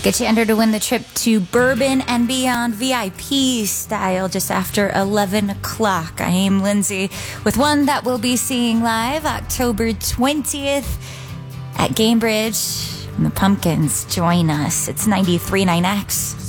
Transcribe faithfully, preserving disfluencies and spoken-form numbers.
Get you entered to win the trip to Bourbon and Beyond V I P style just after eleven o'clock. I am Lindsay with one that we'll be seeing live October twentieth at Gamebridge. And the Pumpkins join us. It's ninety-three point nine X.